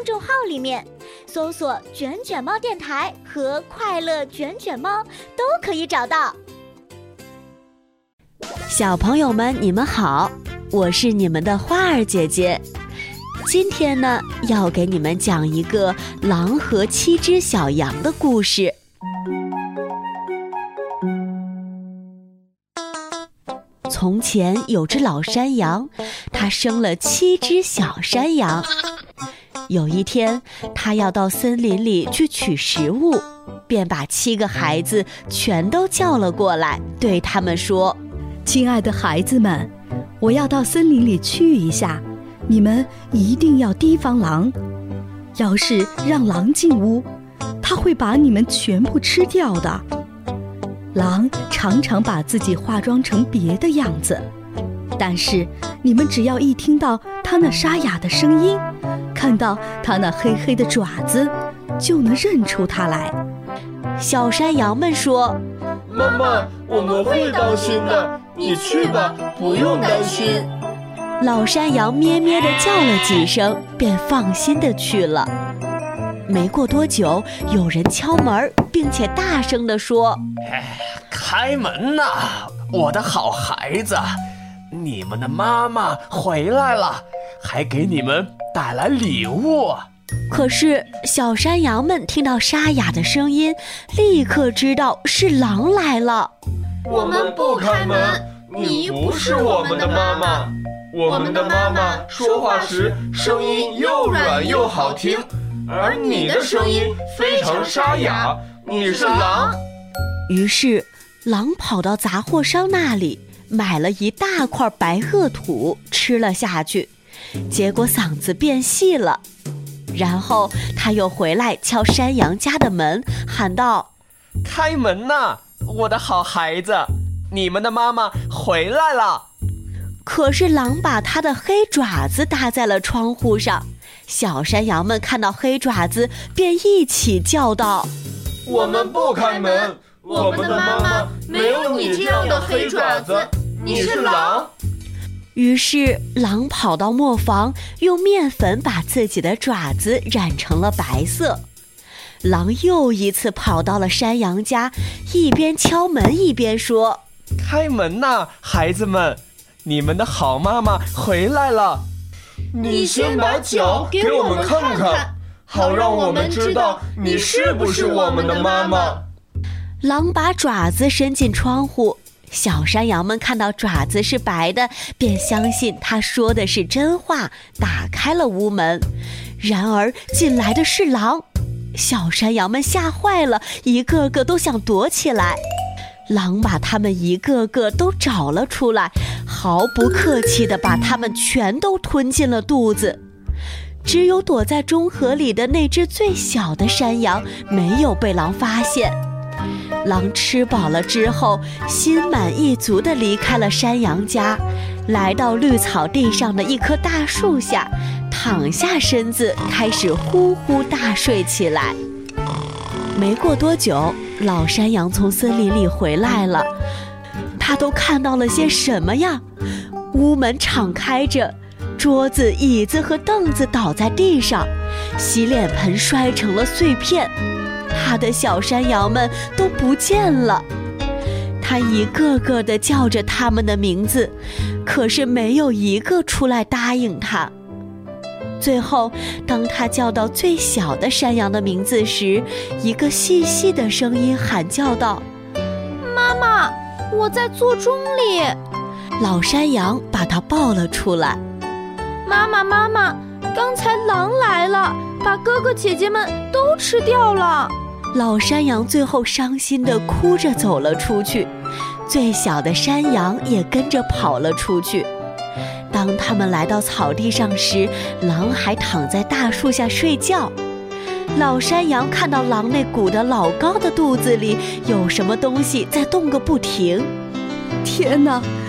众号里面，搜索“卷卷猫电台”和“快乐卷卷猫”都可以找到。 小朋友们，你们好，我是你们的花儿姐姐。今天呢，要给你们讲一个狼和7只小羊的故事。从前有只老山羊，它生了7只小山羊。有一天，它要到森林里去取食物，便把7个孩子全都叫了过来，对他们说： 亲爱的孩子们，我要到森林里去一下，你们一定要提防狼。要是让狼进屋，它会把你们全部吃掉的。狼常常把自己化妆成别的样子，但是你们只要一听到它那沙哑的声音，看到它那黑黑的爪子，就能认出它来。 小山羊们说： 妈妈，我们会当心的，你去吧，不用担心。 老山羊咩咩地叫了几声，便放心地去了。没过多久，有人敲门，并且大声地说： 开门呐，我的好孩子，你们的妈妈回来了，还给你们带来礼物。 可是小山羊们听到沙哑的声音，立刻知道是狼来了。 我们不开门，你不是我们的妈妈。我们的妈妈说话时声音又软又好听，而你的声音非常沙哑，你是狼。 于是狼跑到杂货商那里，买了一大块白垩土吃了下去，结果嗓子变细了。然后他又回来敲山羊家的门，喊道： 开门呐，我的好孩子，你们的妈妈回来了。 可是狼把他的黑爪子搭在了窗户上，小山羊们看到黑爪子，便一起叫道： 我们不开门，我们的妈妈没有你这样的黑爪子，你是狼。 于是狼跑到磨坊，用面粉把自己的爪子染成了白色。狼又一次跑到了山羊家，一边敲门一边说： 开门呐，孩子们，你们的好妈妈回来了。 你先把脚给我们看看，好让我们知道你是不是我们的妈妈。 狼把爪子伸进窗户，小山羊们看到爪子是白的，便相信他说的是真话，打开了屋门。然而进来的是狼，小山羊们吓坏了，一个个都想躲起来。狼把他们一个个都找了出来，毫不客气地把他们全都吞进了肚子。只有躲在中河里的那只最小的山羊没有被狼发现。狼吃饱了之后，心满意足地离开了山羊家，来到绿草地上的一棵大树下，躺下身子，开始呼呼大睡起来。没过多久，老山羊从森林里回来了。他都看到了些什么呀？屋门敞开着，桌子、椅子和凳子倒在地上，洗脸盆摔成了碎片。他的小山羊们都不见了。他一个个地叫着他们的名字，可是没有一个出来答应他。最后，当他叫到最小的山羊的名字时，一个细细的声音喊叫道： 妈妈，我在座钟里。 老山羊把他抱了出来。 妈妈，妈妈，刚才狼来了，把哥哥姐姐们都吃掉了。 老山羊最后伤心地哭着走了出去，最小的山羊也跟着跑了出去。当他们来到草地上时，狼还躺在大树下睡觉。老山羊看到狼那鼓得老高的肚子里有什么东西在动个不停。 天哪，